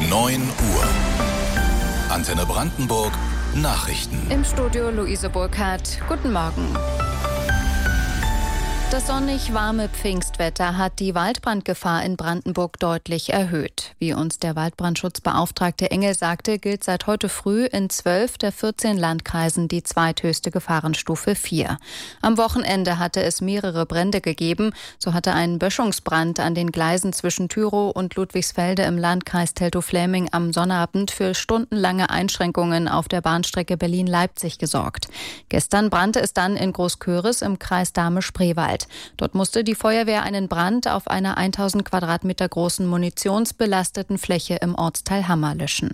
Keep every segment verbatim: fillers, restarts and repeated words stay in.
neun Uhr. Antenne Brandenburg Nachrichten. Im Studio Luise Burkhardt. Guten Morgen. Das sonnig warme Pfingstwetter hat die Waldbrandgefahr in Brandenburg deutlich erhöht. Wie uns der Waldbrandschutzbeauftragte Engel sagte, gilt seit heute früh in zwölf der vierzehn Landkreisen die zweithöchste Gefahrenstufe vier. Am Wochenende hatte es mehrere Brände gegeben. So hatte ein Böschungsbrand an den Gleisen zwischen Tyrow und Ludwigsfelde im Landkreis Teltow-Fläming am Sonnabend für stundenlange Einschränkungen auf der Bahnstrecke Berlin-Leipzig gesorgt. Gestern brannte es dann in Großköris im Kreis Dahme-Spreewald. Dort musste die Feuerwehr einen Brand auf einer tausend Quadratmeter großen munitionsbelasteten Fläche im Ortsteil Hammer löschen.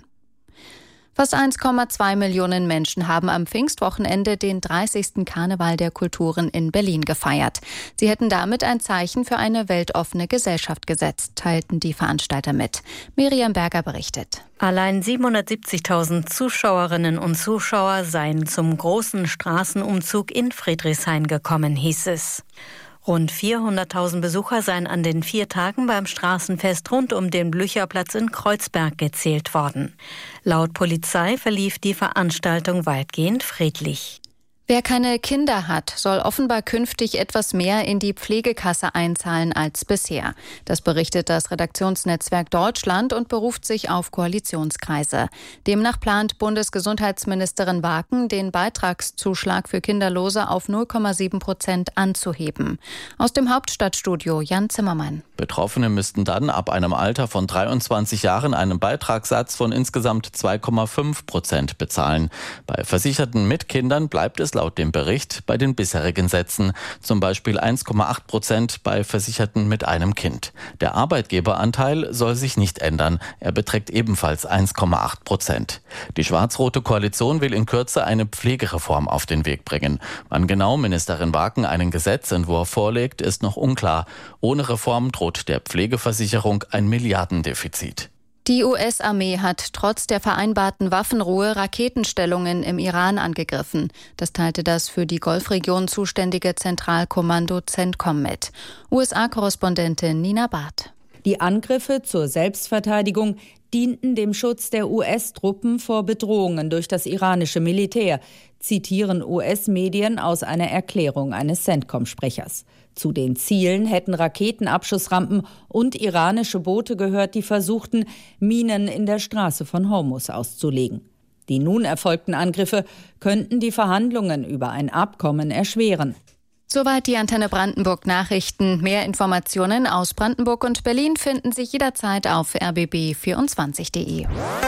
Fast eins Komma zwei Millionen Menschen haben am Pfingstwochenende den dreißigsten Karneval der Kulturen in Berlin gefeiert. Sie hätten damit ein Zeichen für eine weltoffene Gesellschaft gesetzt, teilten die Veranstalter mit. Miriam Berger berichtet. Allein siebenhundertsiebzigtausend Zuschauerinnen und Zuschauer seien zum großen Straßenumzug in Friedrichshain gekommen, hieß es. Rund vierhunderttausend Besucher seien an den vier Tagen beim Straßenfest rund um den Blücherplatz in Kreuzberg gezählt worden. Laut Polizei verlief die Veranstaltung weitgehend friedlich. Wer keine Kinder hat, soll offenbar künftig etwas mehr in die Pflegekasse einzahlen als bisher. Das berichtet das Redaktionsnetzwerk Deutschland und beruft sich auf Koalitionskreise. Demnach plant Bundesgesundheitsministerin Waken, den Beitragszuschlag für Kinderlose auf null Komma sieben Prozent anzuheben. Aus dem Hauptstadtstudio Jan Zimmermann. Betroffene müssten dann ab einem Alter von dreiundzwanzig Jahren einen Beitragssatz von insgesamt zwei Komma fünf Prozent bezahlen. Bei Versicherten mit Kindern bleibt es laut dem Bericht bei den bisherigen Sätzen, zum Beispiel eins Komma acht Prozent bei Versicherten mit einem Kind. Der Arbeitgeberanteil soll sich nicht ändern, er beträgt ebenfalls eins Komma acht Prozent. Die schwarz-rote Koalition will in Kürze eine Pflegereform auf den Weg bringen. Wann genau Ministerin Waken einen Gesetzentwurf vorlegt, ist noch unklar. Ohne Reform droht der Pflegeversicherung ein Milliardendefizit. Die U S-Armee hat trotz der vereinbarten Waffenruhe Raketenstellungen im Iran angegriffen. Das teilte das für die Golfregion zuständige Zentralkommando CENTCOM mit. U S A-Korrespondentin Nina Barth. Die Angriffe zur Selbstverteidigung dienten dem Schutz der U S-Truppen vor Bedrohungen durch das iranische Militär, zitieren U S-Medien aus einer Erklärung eines CENTCOM-Sprechers. Zu den Zielen hätten Raketenabschussrampen und iranische Boote gehört, die versuchten, Minen in der Straße von Hormuz auszulegen. Die nun erfolgten Angriffe könnten die Verhandlungen über ein Abkommen erschweren. Soweit die Antenne Brandenburg Nachrichten. Mehr Informationen aus Brandenburg und Berlin finden Sie jederzeit auf r b b vierundzwanzig punkt d e.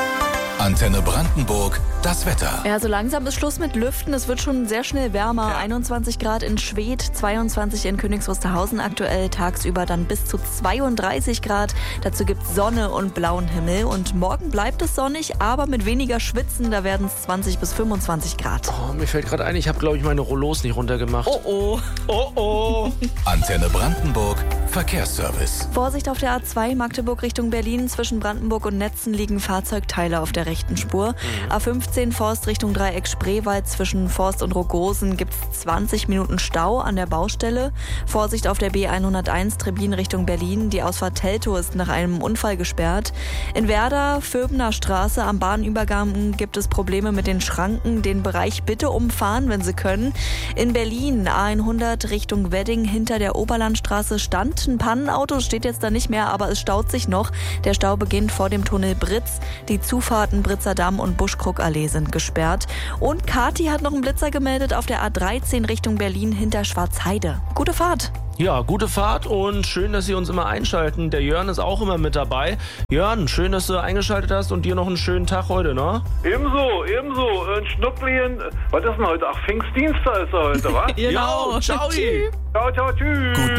Antenne Brandenburg, das Wetter. Ja, so langsam ist Schluss mit Lüften. Es wird schon sehr schnell wärmer. Ja. einundzwanzig Grad in Schwedt, zweiundzwanzig in Königs Wusterhausen aktuell. Tagsüber dann bis zu zweiunddreißig Grad. Dazu gibt es Sonne und blauen Himmel. Und morgen bleibt es sonnig, aber mit weniger Schwitzen. Da werden es zwanzig bis fünfundzwanzig Grad. Oh, mir fällt gerade ein, ich habe, glaube ich, meine Rollos nicht runtergemacht. Oh, oh. Oh, oh. Antenne Brandenburg, Verkehrsservice. Vorsicht auf der A zwei Magdeburg Richtung Berlin. Zwischen Brandenburg und Netzen liegen Fahrzeugteile auf der rechten Spur. Mhm. A fünfzehn Forst Richtung Dreieck Spreewald. Zwischen Forst und Rogosen gibt es zwanzig Minuten Stau an der Baustelle. Vorsicht auf der B hunderteins Trebin Richtung Berlin. Die Ausfahrt Teltow ist nach einem Unfall gesperrt. In Werder, Vöbener Straße am Bahnübergang gibt es Probleme mit den Schranken. Den Bereich bitte umfahren, wenn Sie können. In Berlin A hundert Richtung Wedding hinter der Oberlandstraße stand ein Pannenauto. Steht jetzt da nicht mehr, aber es staut sich noch. Der Stau beginnt vor dem Tunnel Britz. Die Zufahrten Britzer Damm und Buschkruckallee sind gesperrt. Und Kati hat noch einen Blitzer gemeldet auf der A dreizehn Richtung Berlin hinter Schwarzheide. Gute Fahrt! Ja, gute Fahrt und schön, dass Sie uns immer einschalten. Der Jörn ist auch immer mit dabei. Jörn, schön, dass du eingeschaltet hast und dir noch einen schönen Tag heute, ne? Ebenso, ebenso. Ein Schnucklien. Was ist denn heute? Ach, Pfingstdienstag ist er heute, wa? Genau, ciao. Ciao, ciao, tschüss. Guten